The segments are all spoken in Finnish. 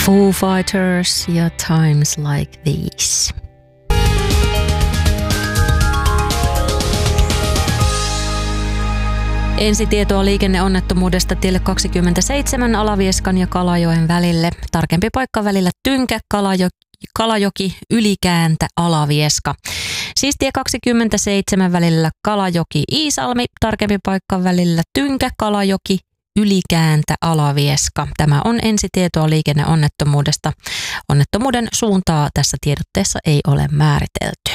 Foo Fighters ja Times Like These. Ensitietoa liikenneonnettomuudesta tielle 27 Alavieskan ja Kalajoen välille. Tarkempi paikka välillä Tynkä, Kalajoki, Ylikääntä, Alavieska. Siis tie 27 välillä Kalajoki, Iisalmi. Tarkempi paikka välillä Tynkä, Kalajoki, Ylikääntä, Alavieska. Tämä on ensitietoa liikenneonnettomuudesta. Onnettomuuden suuntaa tässä tiedotteessa ei ole määritelty.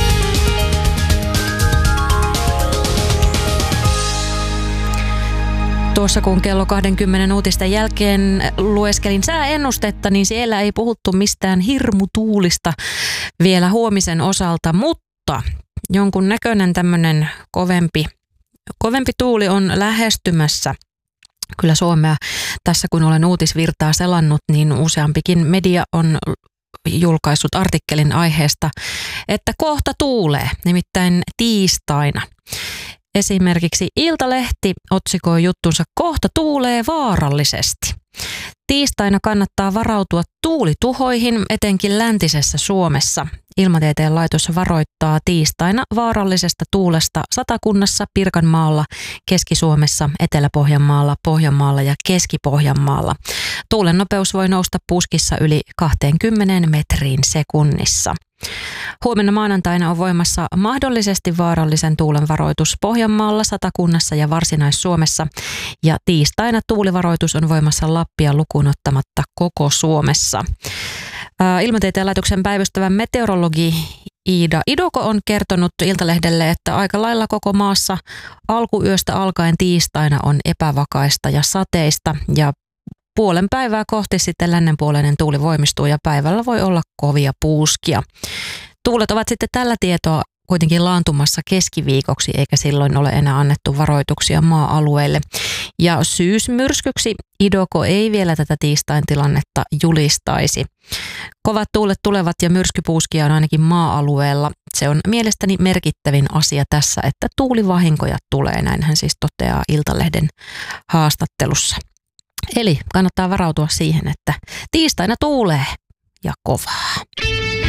Tuossa kun kello 20 uutisten jälkeen lueskelin sääennustetta, niin siellä ei puhuttu mistään hirmutuulista vielä huomisen osalta, mutta jonkun näköinen tämmöinen kovempi tuuli on lähestymässä. Kyllä Suomea tässä kun olen uutisvirtaa selannut, niin useampikin media on julkaissut artikkelin aiheesta, että kohta tuulee, nimittäin tiistaina. Esimerkiksi Iltalehti otsikoi juttunsa "Kohta tuulee vaarallisesti". Tiistaina kannattaa varautua tuulituhoihin, etenkin läntisessä Suomessa. Ilmatieteen laitos varoittaa tiistaina vaarallisesta tuulesta Satakunnassa, Pirkanmaalla, Keski-Suomessa, Etelä-Pohjanmaalla, Pohjanmaalla ja Keski-Pohjanmaalla. Tuulen nopeus voi nousta puskissa yli 20 metriin sekunnissa. Huomenna maanantaina on voimassa mahdollisesti vaarallisen tuulen varoitus Pohjanmaalla, Satakunnassa ja Varsinais-Suomessa. Ja tiistaina tuulivaroitus on voimassa Lappia lukuun ottamatta koko Suomessa. Ilmatieteen laitoksen päivystävä meteorologi Iida Idoko on kertonut Iltalehdelle, että aika lailla koko maassa alkuyöstä alkaen tiistaina on epävakaista ja sateista ja puolen päivää kohti sitten lännenpuoleinen tuuli voimistuu ja päivällä voi olla kovia puuskia. Tuulet ovat sitten tällä tietoa kuitenkin laantumassa keskiviikoksi, eikä silloin ole enää annettu varoituksia maa-alueille. Ja syysmyrskyksi Idoko ei vielä tätä tiistain tilannetta julistaisi. Kovat tuulet tulevat ja myrskypuuskia on ainakin maa-alueella. Se on mielestäni merkittävin asia tässä, että tuulivahinkoja tulee, näin hän siis toteaa Iltalehden haastattelussa. Eli kannattaa varautua siihen, että tiistaina tuulee ja kovaa.